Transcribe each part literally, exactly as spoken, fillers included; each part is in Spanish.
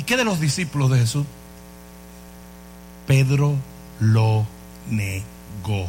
¿Y qué de los discípulos de Jesús? Pedro lo negó.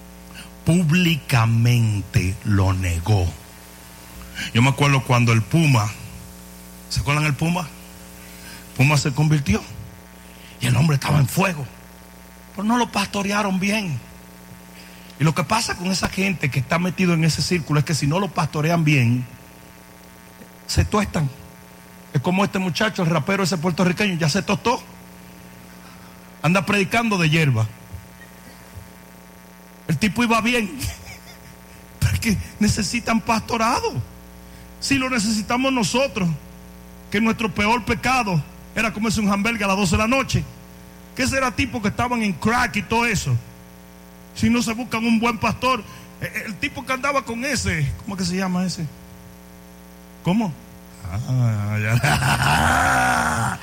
Públicamente lo negó. Yo me acuerdo cuando el Puma, ¿se acuerdan el Puma? Puma se convirtió y el hombre estaba en fuego, pero no lo pastorearon bien. Y lo que pasa con esa gente que está metido en ese círculo es que si no lo pastorean bien, se tuestan. Es como este muchacho, el rapero ese puertorriqueño, ya se tostó. Anda predicando de hierba. El tipo iba bien, pero es que necesitan pastorado. Si lo necesitamos nosotros, que nuestro peor pecado era comerse un hamburger a las doce de la noche. Que ese era tipo que estaban en crack y todo eso. Si no se buscan un buen pastor, el tipo que andaba con ese, ¿cómo que se llama ese? ¿Cómo? Ah, ya.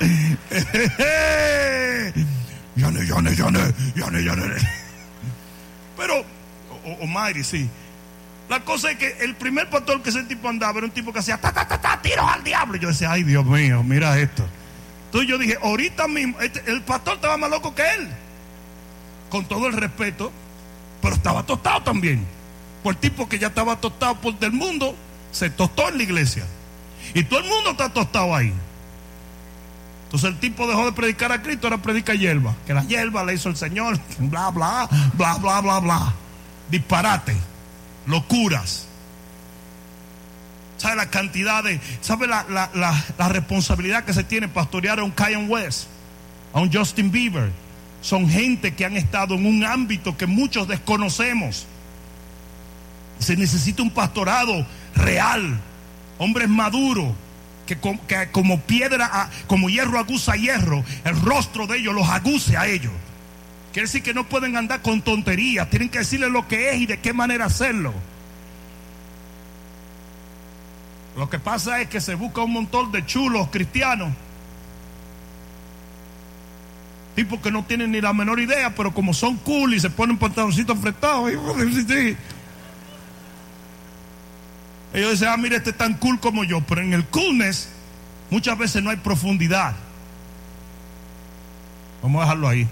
Yane, yane, yane, yane, yane. Pero, o, o Mayri, sí. La cosa es que el primer pastor que ese tipo andaba era un tipo que hacía ta, ta, ta, ta, tiros al diablo. Y yo decía, ay Dios mío, mira esto. Entonces yo dije, ahorita mismo, este, el pastor estaba más loco que él. Con todo el respeto, pero estaba tostado también. Por el tipo que ya estaba tostado por del mundo, se tostó en la iglesia. Y todo el mundo está tostado ahí. Entonces el tipo dejó de predicar a Cristo, ahora predica hierba. Que la hierba le hizo el Señor, bla, bla, bla, bla, bla, bla. Disparate, locuras. ¿Sabe la cantidad de, sabe la, la, la, la responsabilidad que se tiene pastorear a un Kanye West, a un Justin Bieber? Son gente que han estado en un ámbito que muchos desconocemos. Se necesita un pastorado real, hombres maduros, que, que como piedra, como hierro aguza hierro, el rostro de ellos los aguce a ellos. Quiere decir que no pueden andar con tonterías, tienen que decirle lo que es y de qué manera hacerlo. Lo que pasa es que se busca un montón de chulos cristianos, tipos que no tienen ni la menor idea, pero como son cool y se ponen pantaloncitos apretados, ellos dicen, ah, mira, este es tan cool como yo. Pero en el coolness muchas veces no hay profundidad. Vamos a dejarlo ahí.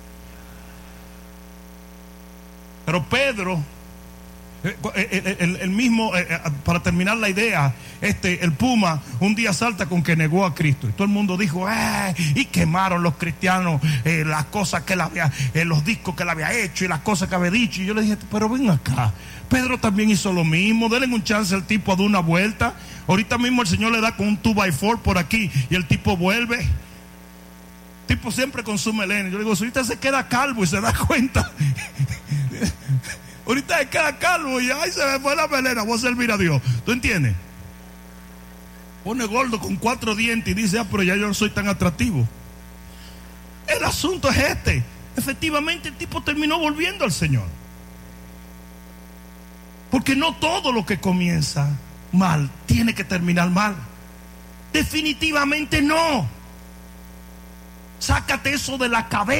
Pero Pedro, el, el, el mismo, para terminar la idea, este, el Puma un día salta con que negó a Cristo y todo el mundo dijo, eh, y quemaron los cristianos eh, las cosas que él había, eh, los discos que él había hecho y las cosas que había dicho. Y yo le dije, pero ven acá, Pedro también hizo lo mismo, denle un chance al tipo a dar una vuelta. Ahorita mismo el Señor le da con un two by four por aquí y el tipo vuelve. El tipo siempre consume melena. Yo le digo, si ahorita se queda calvo y se da cuenta. Ahorita se queda calvo y ay, se me fue la melena, voy a servir a Dios. ¿Tú entiendes? Pone gordo con cuatro dientes y dice, ah, pero ya yo no soy tan atractivo. El asunto es este. Efectivamente el tipo terminó volviendo al Señor. Porque no todo lo que comienza mal tiene que terminar mal. Definitivamente no. Sácate eso de la cabeza.